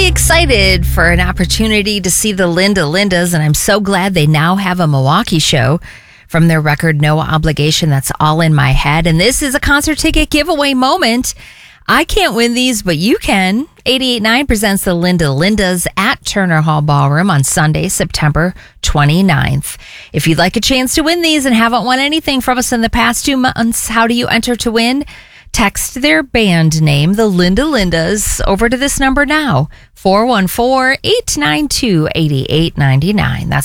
really excited for an opportunity to see the Linda Lindas, and I'm so glad they now have a Milwaukee show from their record No Obligation. That's All in My Head. And this is a concert ticket giveaway moment. I can't win these, but you can. 88.9 presents the Linda Lindas at Turner Hall Ballroom on Sunday, September 29th. If you'd like a chance to win these and haven't won anything from us in the past 2 months, how do you enter to win? Text their band name, the Linda Lindas, over to this number now, 414-892-8899. That's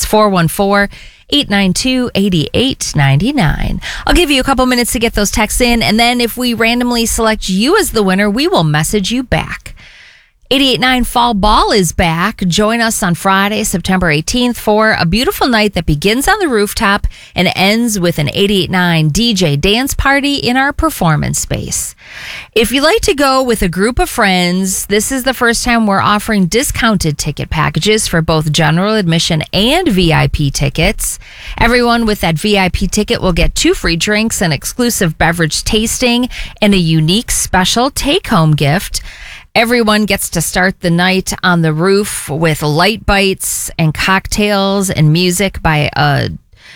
414-892-8899. I'll give you a couple minutes to get those texts in, and then if we randomly select you as the winner, we will message you back. 88.9 Fall Ball is back. Join us on Friday, September 18th for a beautiful night that begins on the rooftop and ends with an 88.9 DJ dance party in our performance space. If you like to go with a group of friends, this is the first time we're offering discounted ticket packages for both general admission and VIP tickets. Everyone with that VIP ticket will get 2 free drinks, an exclusive beverage tasting, and a unique special take-home gift. Everyone gets to start the night on the roof with light bites and cocktails and music by a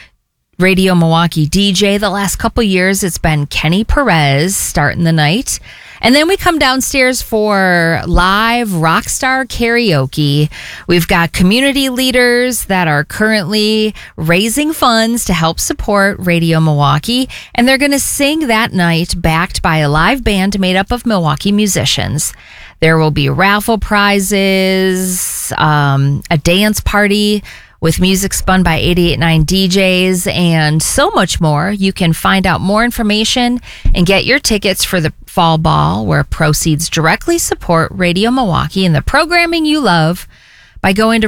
Radio Milwaukee DJ. The last couple years, it's been Kenny Perez starting the night. And then we come downstairs for live rockstar karaoke. We've got community leaders that are currently raising funds to help support Radio Milwaukee. And they're going to sing that night backed by a live band made up of Milwaukee musicians. There will be raffle prizes, a dance party with music spun by 88.9 DJs, and so much more. You can find out more information and get your tickets for the Fall Ball, where proceeds directly support Radio Milwaukee and the programming you love, by going to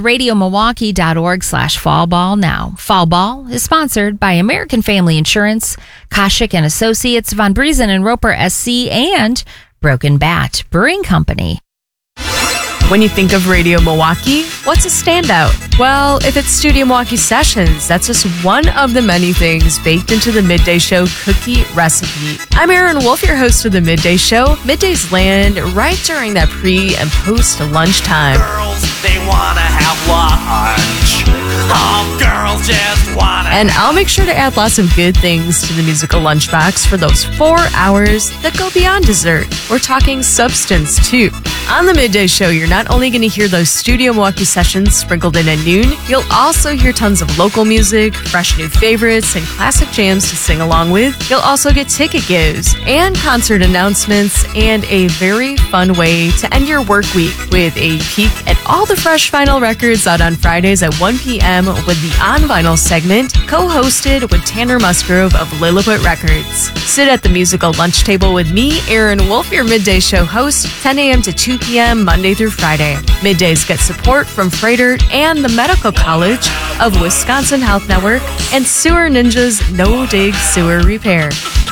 radiomilwaukee.org/fallball now. Fall Ball is sponsored by American Family Insurance, Koshik and Associates, Von Briesen and Roper SC, and Broken Bat Brewing Company. When you think of Radio Milwaukee, what's a standout? Well, if it's Studio Milwaukee Sessions, that's just one of the many things baked into the Midday Show cookie recipe. I'm Aaron Wolf, your host of the Midday Show. Middays land right during that pre- and post-lunchtime. Girls, they want to have lunch. All girls just want to. And I'll make sure to add lots of good things to the musical lunchbox for those 4 hours that go beyond dessert. We're talking substance, too. On the Midday Show, you're not only going to hear those Studio Milwaukee Sessions sprinkled in at noon, you'll also hear tons of local music, fresh new favorites, and classic jams to sing along with. You'll also get ticket gives and concert announcements, and a very fun way to end your work week with a peek at all the fresh vinyl records out on Fridays at 1 p.m. with the On Vinyl segment, co-hosted with Tanner Musgrove of Lilliput Records. Sit at the musical lunch table with me, Aaron Wolf, your Midday Show host, 10 a.m. to 2 p.m. Monday through Friday. Middays get support from Freighter and the Medical College of Wisconsin Health Network and Sewer Ninjas No Dig Sewer Repair.